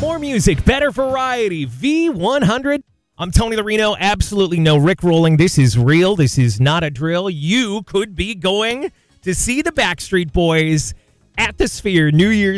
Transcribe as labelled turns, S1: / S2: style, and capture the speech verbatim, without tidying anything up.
S1: more music, better variety. V one hundred. I'm Tony Larino. Absolutely no Rick rolling. This is real. This is not a drill. You could be going to see the Backstreet Boys at the Sphere New Year's